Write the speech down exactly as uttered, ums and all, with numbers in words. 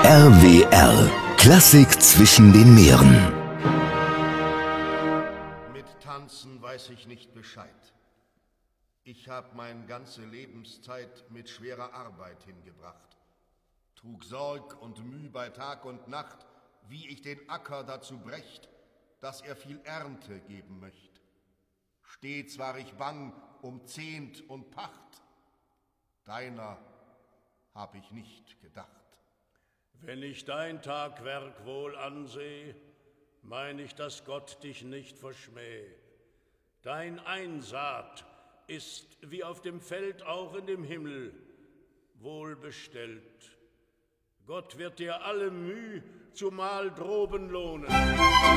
R W R. Klassik zwischen den Meeren. Mit Tanzen weiß ich nicht Bescheid. Ich hab meine ganze Lebenszeit mit schwerer Arbeit hingebracht. Trug Sorg und Müh bei Tag und Nacht, wie ich den Acker dazu brächt, dass er viel Ernte geben möcht. Stets war ich bang um Zehnt und Pacht. Deiner hab ich nicht gedacht. Wenn ich dein Tagwerk wohl anseh, mein ich, dass Gott dich nicht verschmäh. Dein Einsaat ist, wie auf dem Feld auch in dem Himmel, wohlbestellt. Gott wird dir alle Müh zumal droben lohnen.